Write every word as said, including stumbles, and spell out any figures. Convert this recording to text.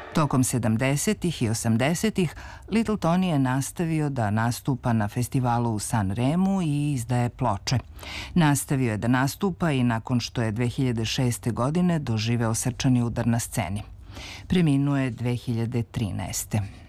Tokom sedamdesetih i osamdesetih Little Tony je nastavio da nastupa na festivalu u San Remu i izdaje ploče. Nastavio je da nastupa i nakon što je dve hiljade šeste. godine doživeo srčani udar na sceni. Preminuo je dve hiljade trinaeste.